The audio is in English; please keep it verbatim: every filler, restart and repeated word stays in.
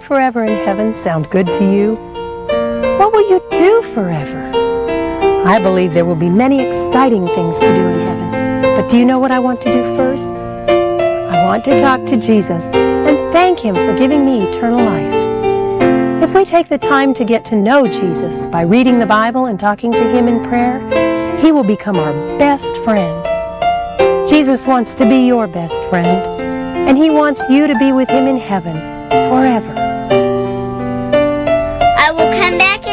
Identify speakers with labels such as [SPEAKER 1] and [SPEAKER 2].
[SPEAKER 1] forever in heaven sound good to you? What will you do forever? I believe there will be many exciting things to do in heaven. But do you know what I want to do first? I want to talk to Jesus and thank Him for giving me eternal life. If we take the time to get to know Jesus by reading the Bible and talking to Him in prayer, He will become our best friend. Jesus wants to be your best friend, and He wants you to be with Him in heaven forever.